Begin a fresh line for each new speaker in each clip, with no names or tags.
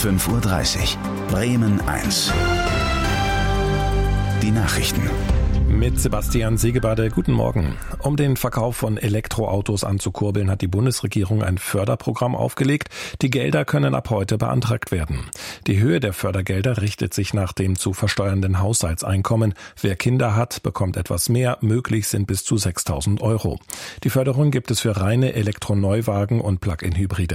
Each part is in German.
5:30 Uhr. Bremen 1. Die Nachrichten.
Mit Sebastian Segebade, guten Morgen. Um den Verkauf von Elektroautos anzukurbeln, hat die Bundesregierung ein Förderprogramm aufgelegt. Die Gelder können ab heute beantragt werden. Die Höhe der Fördergelder richtet sich nach dem zu versteuernden Haushaltseinkommen. Wer Kinder hat, bekommt etwas mehr. Möglich sind bis zu 6.000 €. Die Förderung gibt es für reine Elektroneuwagen und Plug-in-Hybride.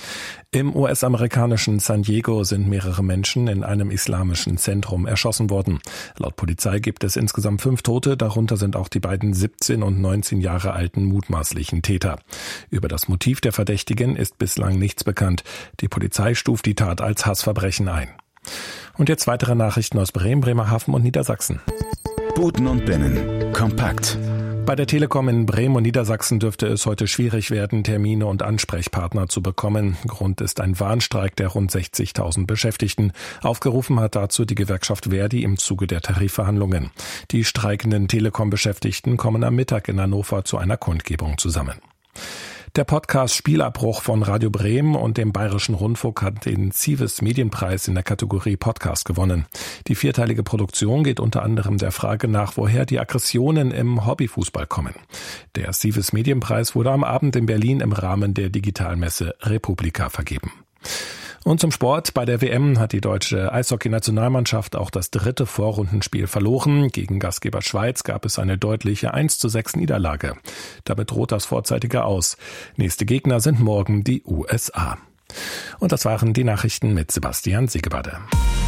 Im US-amerikanischen San Diego sind mehrere Menschen in einem islamischen Zentrum erschossen worden. Laut Polizei gibt es insgesamt 5 Tote, darunter sind auch die beiden 17 und 19 Jahre alten mutmaßlichen Täter. Über das Motiv der Verdächtigen ist bislang nichts bekannt. Die Polizei stuft die Tat als Hassverbrechen ein. Und jetzt weitere Nachrichten aus Bremen, Bremerhaven und Niedersachsen.
Buten und Binnen. Kompakt.
Bei der Telekom in Bremen und Niedersachsen dürfte es heute schwierig werden, Termine und Ansprechpartner zu bekommen. Grund ist ein Warnstreik der rund 60.000 Beschäftigten. Aufgerufen hat dazu die Gewerkschaft ver.di im Zuge der Tarifverhandlungen. Die streikenden Telekom-Beschäftigten kommen am Mittag in Hannover zu einer Kundgebung zusammen. Der Podcast Spielabbruch von Radio Bremen und dem Bayerischen Rundfunk hat den Sives Medienpreis in der Kategorie Podcast gewonnen. Die 4-teilige Produktion geht unter anderem der Frage nach, woher die Aggressionen im Hobbyfußball kommen. Der Sives Medienpreis wurde am Abend in Berlin im Rahmen der Digitalmesse Republika vergeben. Und zum Sport. Bei der WM hat die deutsche Eishockey-Nationalmannschaft auch das 3. Vorrundenspiel verloren. Gegen Gastgeber Schweiz gab es eine deutliche 1:6 Niederlage. Damit droht das vorzeitige Aus. Nächste Gegner sind morgen die USA. Und das waren die Nachrichten mit Sebastian Segebade.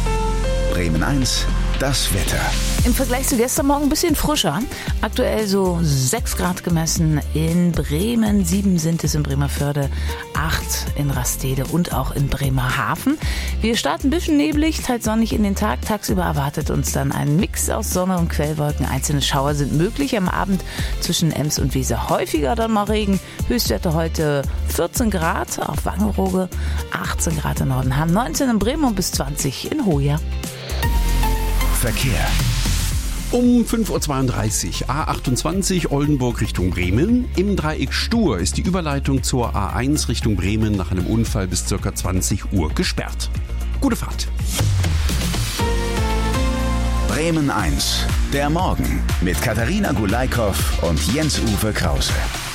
Bremen 1, das Wetter.
Im Vergleich zu gestern Morgen ein bisschen frischer. Aktuell so 6 Grad gemessen in Bremen, 7 sind es in Bremerförde, 8 in Rastede und auch in Bremerhaven. Wir starten ein bisschen neblig, teils sonnig in den Tag. Tagsüber erwartet uns dann ein Mix aus Sonne und Quellwolken. Einzelne Schauer sind möglich. Am Abend zwischen Ems und Weser häufiger dann mal Regen. Höchstwerte heute 14 Grad auf Wangerooge, 18 Grad in Nordenham, 19 in Bremen und bis 20 in Hoya.
Verkehr.
Um 5:32 Uhr A28 Oldenburg Richtung Bremen. Im Dreieck Stur ist die Überleitung zur A1 Richtung Bremen nach einem Unfall bis ca. 20 Uhr gesperrt. Gute Fahrt.
Bremen 1, der Morgen mit Katharina Gulaikow und Jens-Uwe Krause.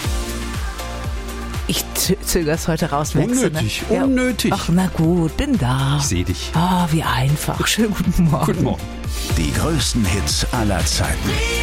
Ich zögere es heute raus.
Unnötig,
ne?
unnötig.
Ach, na gut, bin da.
Ich sehe dich.
Ah, wie einfach. Schönen guten Morgen.
Guten Morgen.
Die größten Hits aller Zeiten.